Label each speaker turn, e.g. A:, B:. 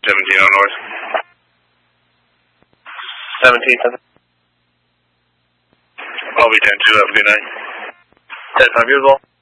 A: 17 on north.
B: 17th.
A: I'll be 10-2, have a good night.
B: 10-5, you as well.